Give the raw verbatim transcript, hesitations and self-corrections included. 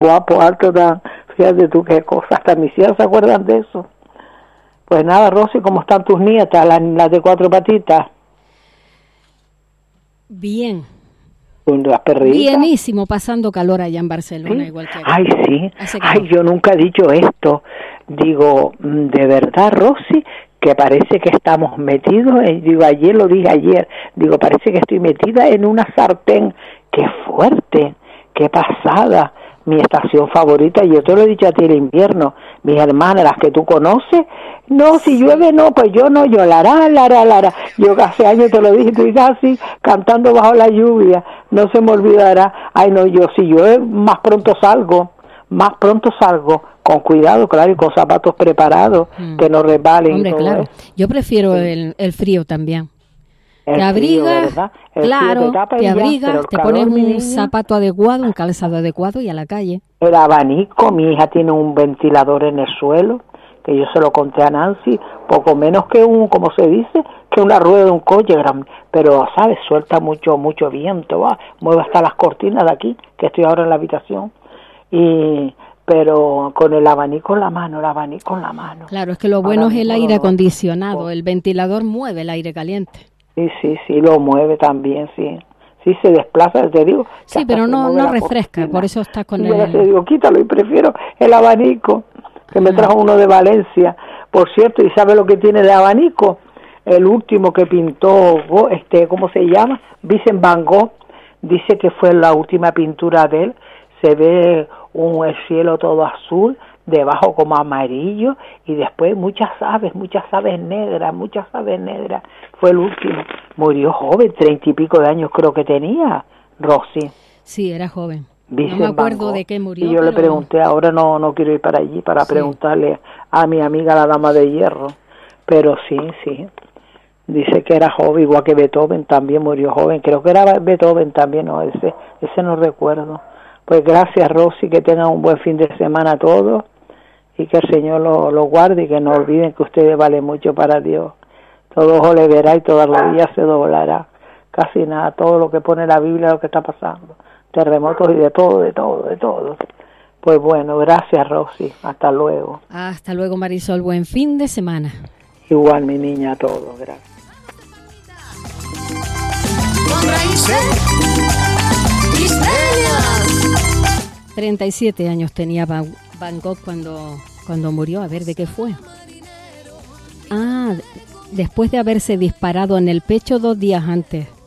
guapo, alto, tan, fíjate tú qué cosa, hasta mis hijas se acuerdan de eso. Pues nada, Rosy, ¿cómo están tus nietas, las, las de cuatro patitas? Bien. Las perritas. Bienísimo, pasando calor allá en Barcelona, ¿Sí? igual que aquí. Ay, sí. Ay, yo nunca he dicho esto. Digo, de verdad, Rosy, que parece que estamos metidos, en, digo, ayer lo dije ayer, digo, parece que estoy metida en una sartén. Qué fuerte, qué pasada. Mi estación favorita, yo te lo he dicho a ti, el invierno. Mis hermanas, las que tú conoces, no, si llueve no, pues yo no, yo lara, lara, lara. Yo hace años te lo dije, tú dices así, cantando bajo la lluvia, no se me olvidará. Ay no, yo si llueve más pronto salgo, más pronto salgo, con cuidado, claro, y con zapatos preparados, mm. que no resbalen. Hombre, y todo claro, eso. Yo prefiero sí. el, el frío también. El te abrigas, claro, te, te abrigas, te pones un niña, zapato adecuado, un calzado adecuado y a la calle. El abanico, mi hija tiene un ventilador en el suelo, que yo se lo conté a Nancy, poco menos que un, como se dice, que una rueda de un coche, pero, ¿sabes? Suelta mucho mucho viento, va, mueve hasta las cortinas de aquí, que estoy ahora en la habitación, y pero con el abanico en la mano, el abanico en la mano. Claro, es que lo bueno es el aire acondicionado, el ventilador mueve el aire caliente. Sí, sí, sí, lo mueve también, sí. Sí, se desplaza, te digo. Sí, pero no no refresca, por eso estás con sí, el... Yo te digo, quítalo y prefiero el abanico, que ah. me trajo uno de Valencia. Por cierto, ¿y sabe lo que tiene de abanico? El último que pintó, este, ¿cómo se llama? Vincent Van Gogh, dice que fue la última pintura de él. Se ve un el cielo todo azul, debajo como amarillo, y después muchas aves, muchas aves negras, muchas aves negras. Fue el último. Murió joven, treinta y pico de años creo que tenía, Rosy. Sí, era joven. Vincent no me acuerdo de qué murió. Y yo pero... le pregunté, ahora no no quiero ir para allí para sí. preguntarle a mi amiga la dama de hierro, pero sí, sí. Dice que era joven, igual que Beethoven también murió joven. Creo que era Beethoven también, no, ese ese no recuerdo. Pues gracias, Rosy, que tengan un buen fin de semana todos y que el Señor lo, lo guarde y que no olviden que ustedes valen mucho para Dios. Todo ojo le verá y toda rodilla se doblará. Casi nada, todo lo que pone la Biblia, lo que está pasando. Terremotos y de todo, de todo, de todo. Pues bueno, gracias, Rosy. Hasta luego. Hasta luego, Marisol. Buen fin de semana. Igual, mi niña, a todos. Gracias. treinta y siete años tenía Van, Van Gogh cuando, cuando murió. A ver, ¿de qué fue? Ah, después de haberse disparado en el pecho dos días antes